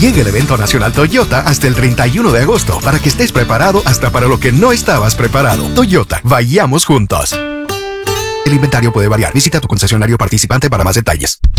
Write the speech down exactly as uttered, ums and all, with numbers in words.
Llega el evento nacional Toyota hasta el treinta y uno de agosto para que estés preparado hasta para lo que no estabas preparado. Toyota, vayamos juntos. El inventario puede variar. Visita tu concesionario participante para más detalles.